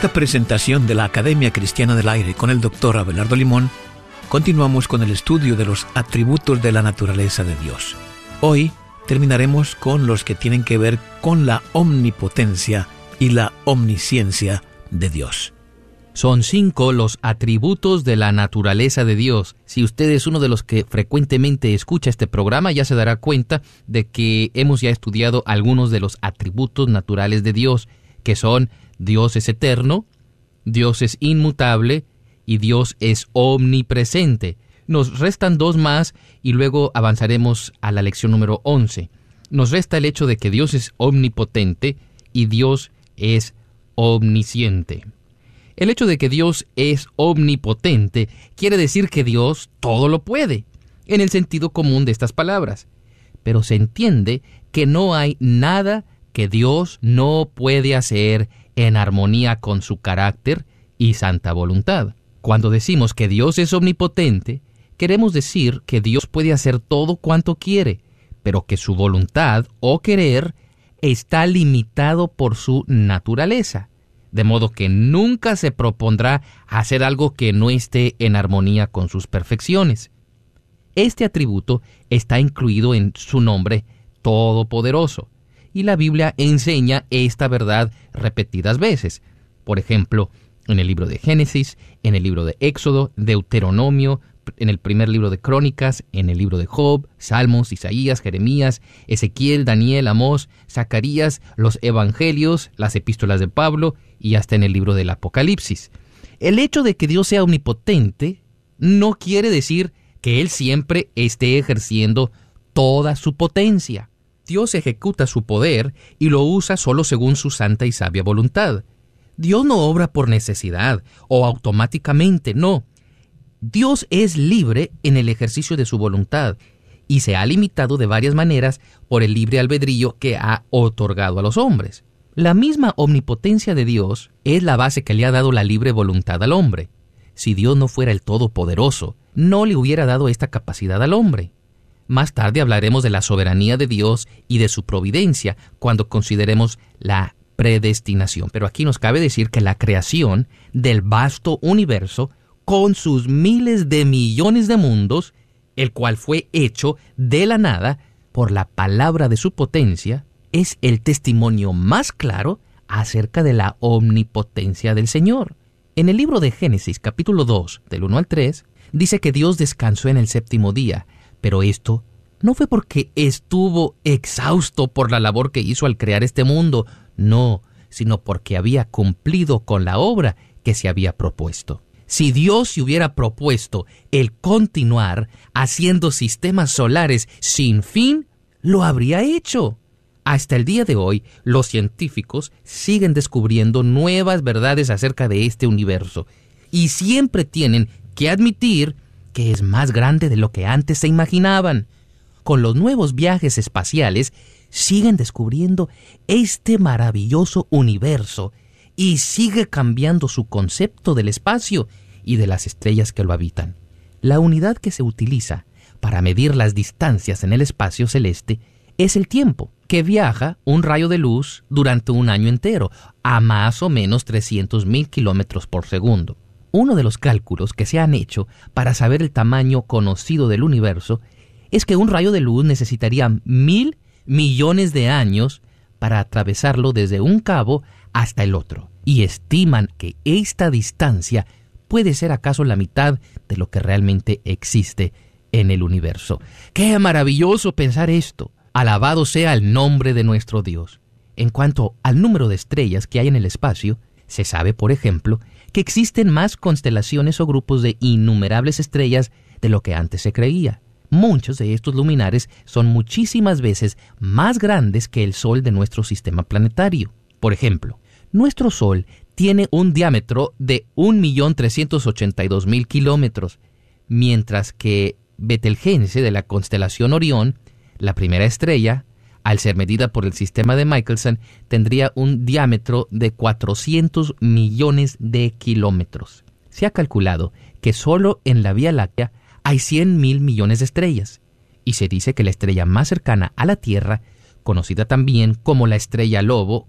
esta presentación de la Academia Cristiana del Aire con el Dr. Abelardo Limón, continuamos con el estudio de los atributos de la naturaleza de Dios. Hoy terminaremos con los que tienen que ver con la omnipotencia y la omnisciencia de Dios. Son 5 los atributos de la naturaleza de Dios. Si usted es uno de los que frecuentemente escucha este programa, ya se dará cuenta de que hemos ya estudiado algunos de los atributos naturales de Dios, que son: Dios es eterno, Dios es inmutable y Dios es omnipresente. Nos restan 2 más y luego avanzaremos a la lección número 11. Nos resta el hecho de que Dios es omnipotente y Dios es omnisciente. El hecho de que Dios es omnipotente quiere decir que Dios todo lo puede, en el sentido común de estas palabras. Pero se entiende que no hay nada que Dios no puede hacer en armonía con su carácter y santa voluntad. Cuando decimos que Dios es omnipotente, queremos decir que Dios puede hacer todo cuanto quiere, pero que su voluntad o querer está limitado por su naturaleza, de modo que nunca se propondrá hacer algo que no esté en armonía con sus perfecciones. Este atributo está incluido en su nombre todopoderoso, y la Biblia enseña esta verdad repetidas veces. Por ejemplo, en el libro de Génesis, en el libro de Éxodo, Deuteronomio, en el primer libro de Crónicas, en el libro de Job, Salmos, Isaías, Jeremías, Ezequiel, Daniel, Amós, Zacarías, los Evangelios, las epístolas de Pablo y hasta en el libro del Apocalipsis. El hecho de que Dios sea omnipotente no quiere decir que Él siempre esté ejerciendo toda su potencia. Dios ejecuta su poder y lo usa solo según su santa y sabia voluntad. Dios no obra por necesidad o automáticamente, no. Dios es libre en el ejercicio de su voluntad y se ha limitado de varias maneras por el libre albedrío que ha otorgado a los hombres. La misma omnipotencia de Dios es la base que le ha dado la libre voluntad al hombre. Si Dios no fuera el Todopoderoso, no le hubiera dado esta capacidad al hombre. Más tarde hablaremos de la soberanía de Dios y de su providencia cuando consideremos la predestinación. Pero aquí nos cabe decir que la creación del vasto universo, con sus miles de millones de mundos, el cual fue hecho de la nada por la palabra de su potencia, es el testimonio más claro acerca de la omnipotencia del Señor. En el libro de Génesis, capítulo 2, del 1 al 3, dice que Dios descansó en el 7º día, pero esto no fue porque estuvo exhausto por la labor que hizo al crear este mundo, no, sino porque había cumplido con la obra que se había propuesto. Si Dios se hubiera propuesto el continuar haciendo sistemas solares sin fin, lo habría hecho. Hasta el día de hoy, los científicos siguen descubriendo nuevas verdades acerca de este universo y siempre tienen que admitir que es más grande de lo que antes se imaginaban. Con los nuevos viajes espaciales, siguen descubriendo este maravilloso universo y sigue cambiando su concepto del espacio y de las estrellas que lo habitan. La unidad que se utiliza para medir las distancias en el espacio celeste es el tiempo, que viaja un rayo de luz durante un año entero, a más o menos 300,000 kilómetros por segundo. Uno de los cálculos que se han hecho para saber el tamaño conocido del universo es que un rayo de luz necesitaría 1,000 millones de años para atravesarlo desde un cabo hasta el otro, y estiman que esta distancia puede ser acaso la mitad de lo que realmente existe en el universo. ¡Qué maravilloso pensar esto! Alabado sea el nombre de nuestro Dios. En cuanto al número de estrellas que hay en el espacio, se sabe, por ejemplo, que existen más constelaciones o grupos de innumerables estrellas de lo que antes se creía. Muchos de estos luminares son muchísimas veces más grandes que el Sol de nuestro sistema planetario. Por ejemplo, nuestro Sol tiene un diámetro de 1.382.000 kilómetros, mientras que Betelgeuse de la constelación Orión, la primera estrella, al ser medida por el sistema de Michelson, tendría un diámetro de 400 millones de kilómetros. Se ha calculado que solo en la Vía Láctea hay 100,000 millones de estrellas, y se dice que la estrella más cercana a la Tierra conocida también como la estrella Lobo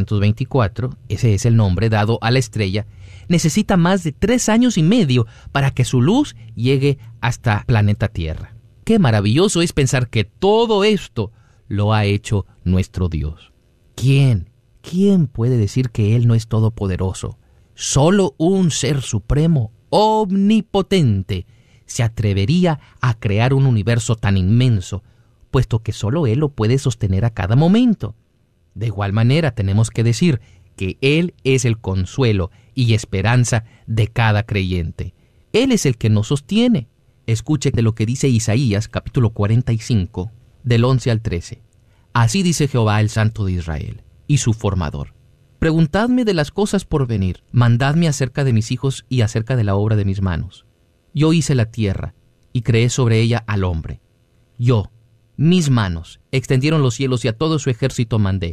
424, ese es el nombre dado a la estrella, necesita más de 3 años y medio para que su luz llegue hasta planeta Tierra. Qué maravilloso es pensar que todo esto lo ha hecho nuestro Dios. ¿Quién puede decir que Él no es todopoderoso? Solo un ser supremo, omnipotente, se atrevería a crear un universo tan inmenso, puesto que solo Él lo puede sostener a cada momento. De igual manera tenemos que decir que Él es el consuelo y esperanza de cada creyente. Él es el que nos sostiene. Escuche de lo que dice Isaías, capítulo 45, del 11 al 13. Así dice Jehová, el Santo de Israel, y su formador. Preguntadme de las cosas por venir, mandadme acerca de mis hijos y acerca de la obra de mis manos. Yo hice la tierra, y creé sobre ella al hombre. Yo, mis manos, extendieron los cielos y a todo su ejército mandé.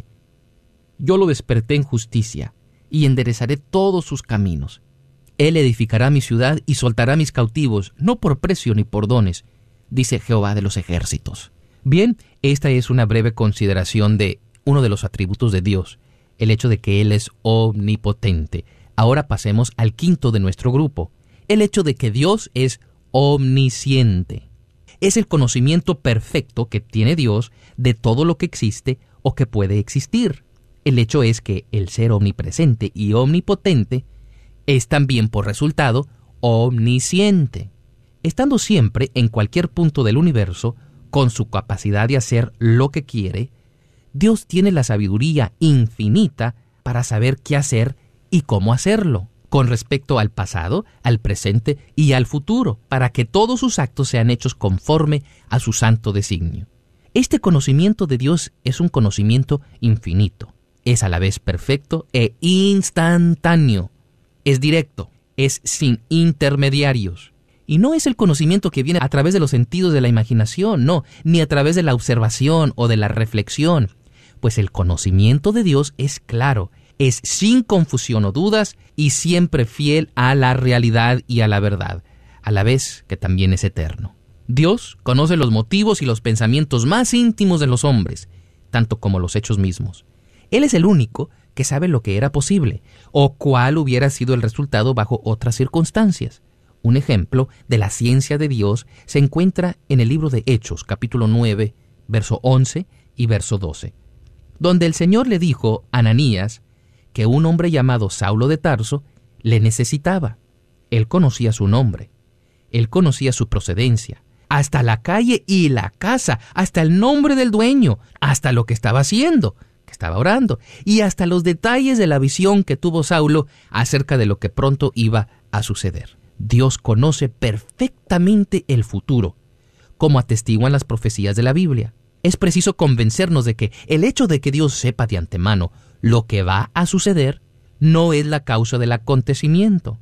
Yo lo desperté en justicia, y enderezaré todos sus caminos. Él edificará mi ciudad y soltará mis cautivos, no por precio ni por dones, dice Jehová de los ejércitos. Bien, esta es una breve consideración de uno de los atributos de Dios, el hecho de que Él es omnipotente. Ahora pasemos al quinto de nuestro grupo, el hecho de que Dios es omnisciente. Es el conocimiento perfecto que tiene Dios de todo lo que existe o que puede existir. El hecho es que el ser omnipresente y omnipotente es también por resultado omnisciente, estando siempre en cualquier punto del universo con su capacidad de hacer lo que quiere. Dios tiene la sabiduría infinita para saber qué hacer y cómo hacerlo, con respecto al pasado, al presente y al futuro, para que todos sus actos sean hechos conforme a su santo designio. Este conocimiento de Dios es un conocimiento infinito, es a la vez perfecto e instantáneo. Es directo, es sin intermediarios. Y no es el conocimiento que viene a través de los sentidos de la imaginación, no, ni a través de la observación o de la reflexión, pues el conocimiento de Dios es claro, es sin confusión o dudas y siempre fiel a la realidad y a la verdad, a la vez que también es eterno. Dios conoce los motivos y los pensamientos más íntimos de los hombres, tanto como los hechos mismos. Él es el único que sabe lo que era posible, o cuál hubiera sido el resultado bajo otras circunstancias. Un ejemplo de la ciencia de Dios se encuentra en el libro de Hechos, capítulo 9, verso 11 y verso 12, donde el Señor le dijo a Ananías que un hombre llamado Saulo de Tarso le necesitaba. Él conocía su nombre, él conocía su procedencia, hasta la calle y la casa, hasta el nombre del dueño, hasta lo que estaba haciendo, que estaba orando, y hasta los detalles de la visión que tuvo Saulo acerca de lo que pronto iba a suceder. Dios conoce perfectamente el futuro, como atestiguan las profecías de la Biblia. Es preciso convencernos de que el hecho de que Dios sepa de antemano lo que va a suceder no es la causa del acontecimiento.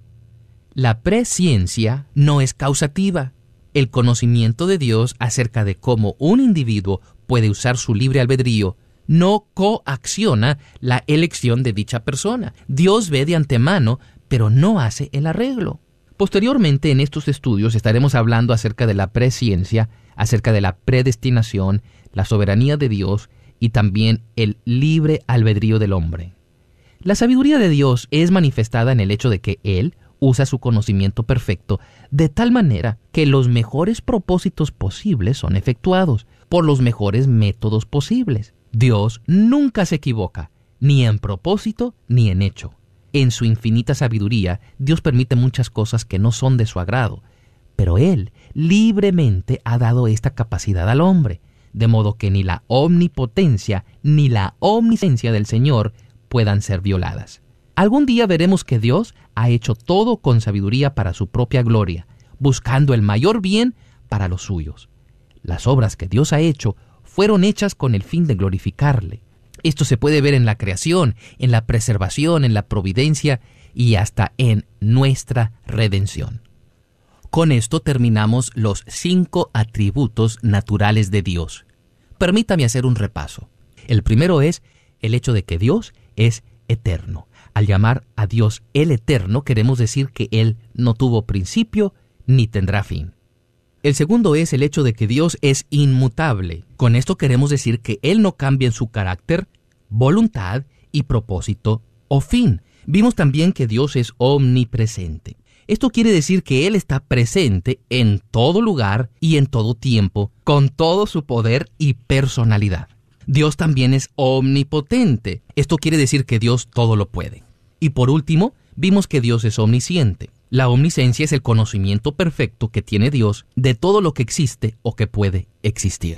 La presciencia no es causativa. El conocimiento de Dios acerca de cómo un individuo puede usar su libre albedrío no coacciona la elección de dicha persona. Dios ve de antemano, pero no hace el arreglo. Posteriormente, en estos estudios estaremos hablando acerca de la presciencia, acerca de la predestinación, la soberanía de Dios y también el libre albedrío del hombre. La sabiduría de Dios es manifestada en el hecho de que Él usa su conocimiento perfecto de tal manera que los mejores propósitos posibles son efectuados por los mejores métodos posibles. Dios nunca se equivoca, ni en propósito ni en hecho. En su infinita sabiduría, Dios permite muchas cosas que no son de su agrado, pero Él libremente ha dado esta capacidad al hombre, de modo que ni la omnipotencia ni la omnisciencia del Señor puedan ser violadas. Algún día veremos que Dios ha hecho todo con sabiduría para su propia gloria, buscando el mayor bien para los suyos. Las obras que Dios ha hecho fueron hechas con el fin de glorificarle. Esto se puede ver en la creación, en la preservación, en la providencia y hasta en nuestra redención. Con esto terminamos los 5 atributos naturales de Dios. Permítame hacer un repaso. El primero es el hecho de que Dios es eterno. Al llamar a Dios el Eterno, queremos decir que Él no tuvo principio ni tendrá fin. El segundo es el hecho de que Dios es inmutable. Con esto queremos decir que Él no cambia en su carácter, voluntad y propósito o fin. Vimos también que Dios es omnipresente. Esto quiere decir que Él está presente en todo lugar y en todo tiempo, con todo su poder y personalidad. Dios también es omnipotente. Esto quiere decir que Dios todo lo puede. Y por último, vimos que Dios es omnisciente. La omnisciencia es el conocimiento perfecto que tiene Dios de todo lo que existe o que puede existir.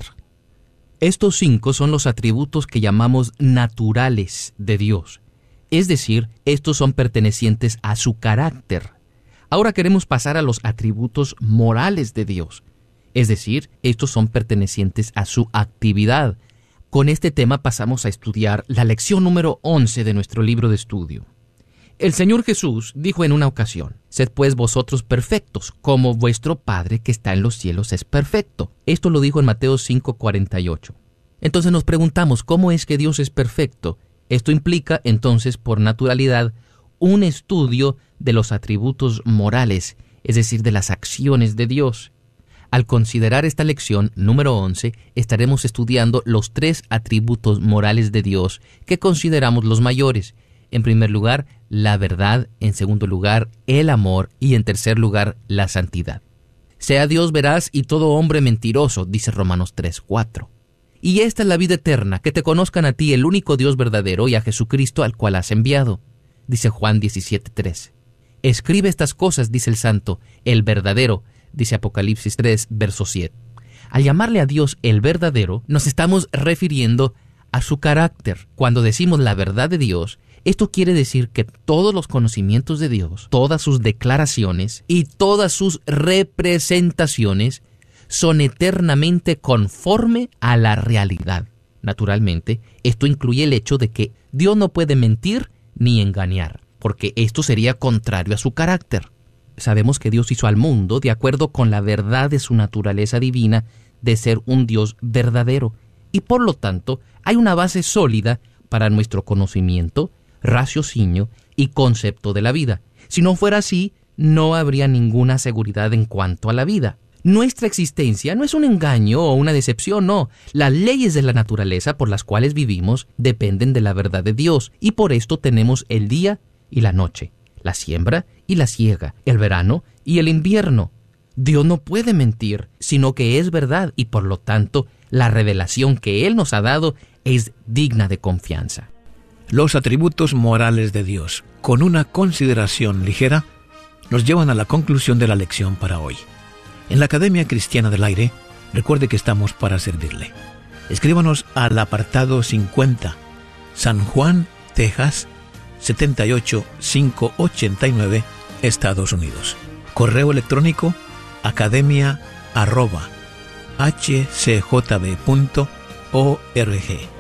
Estos 5 son los atributos que llamamos naturales de Dios. Es decir, estos son pertenecientes a su carácter. Ahora queremos pasar a los atributos morales de Dios. Es decir, estos son pertenecientes a su actividad. Con este tema pasamos a estudiar la lección número 11 de nuestro libro de estudio. El Señor Jesús dijo en una ocasión: «Sed pues vosotros perfectos, como vuestro Padre que está en los cielos es perfecto». Esto lo dijo en Mateo 5:48. Entonces nos preguntamos, ¿cómo es que Dios es perfecto? Esto implica, entonces, por naturalidad, un estudio de los atributos morales, es decir, de las acciones de Dios. Al considerar esta lección número 11, estaremos estudiando los 3 atributos morales de Dios que consideramos los mayores. En primer lugar, la verdad; en segundo lugar, el amor; y en tercer lugar, la santidad. Sea Dios veraz y todo hombre mentiroso, dice Romanos 3:4. Y esta es la vida eterna, que te conozcan a ti, el único Dios verdadero, y a Jesucristo al cual has enviado, dice Juan 17:13. Escribe estas cosas, dice el santo, el verdadero, dice Apocalipsis 3, verso 7. Al llamarle a Dios el verdadero, nos estamos refiriendo a su carácter. Cuando decimos la verdad de Dios, esto quiere decir que todos los conocimientos de Dios, todas sus declaraciones y todas sus representaciones son eternamente conforme a la realidad. Naturalmente, esto incluye el hecho de que Dios no puede mentir ni engañar, porque esto sería contrario a su carácter. Sabemos que Dios hizo al mundo de acuerdo con la verdad de su naturaleza divina de ser un Dios verdadero, y por lo tanto hay una base sólida para nuestro conocimiento, raciocinio y concepto de la vida. Si no fuera así, no habría ninguna seguridad en cuanto a la vida. Nuestra existencia no es un engaño o una decepción, no. Las leyes de la naturaleza por las cuales vivimos dependen de la verdad de Dios, y por esto tenemos el día y la noche, la siembra y la siega, el verano y el invierno. Dios no puede mentir, sino que es verdad, y por lo tanto, la revelación que Él nos ha dado es digna de confianza. Los atributos morales de Dios, con una consideración ligera, nos llevan a la conclusión de la lección para hoy. En la Academia Cristiana del Aire, recuerde que estamos para servirle. Escríbanos al apartado 50, San Juan, Texas, 78589, Estados Unidos. Correo electrónico academia@hcjb.org.